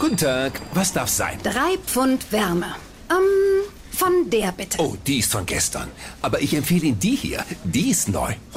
Guten Tag, was darf's sein? 3 Pfund Wärme. Von der bitte. Oh, die ist von gestern. Aber ich empfehle Ihnen die hier. Die ist neu.